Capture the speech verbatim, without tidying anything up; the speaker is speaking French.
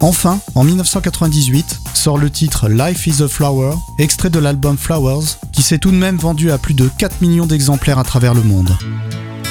Enfin, en dix-neuf cent quatre-vingt-dix-huit, sort le titre Life is a Flower, extrait de l'album Flowers, qui s'est tout de même vendu à plus de quatre millions d'exemplaires à travers le monde.